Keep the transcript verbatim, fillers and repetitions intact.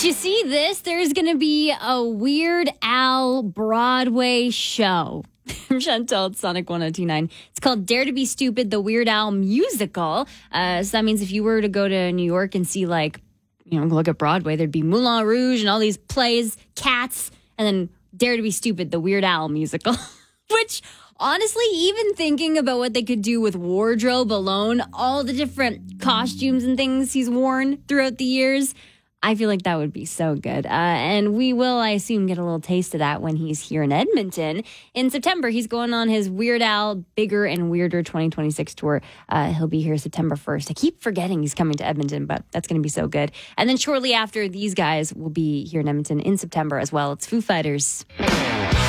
you see this? There's going to be a Weird Al Broadway show. I'm Chantel at Sonic one oh two point nine. It's called Dare to Be Stupid, the Weird Al musical. Uh, so that means if you were to go to New York and see, like, you know, look at Broadway, there'd be Moulin Rouge and all these plays, Cats, and then Dare to Be Stupid, the Weird Al musical. Which, honestly, even thinking about what they could do with wardrobe alone, all the different costumes and things he's worn throughout the years, I feel like that would be so good. Uh, and we will, I assume, get a little taste of that when he's here in Edmonton. In September, he's going on his Weird Al Bigger and Weirder twenty twenty-six tour. Uh, he'll be here September first. I keep forgetting he's coming to Edmonton, but that's going to be so good. And then shortly after, these guys will be here in Edmonton in September as well. It's Foo Fighters.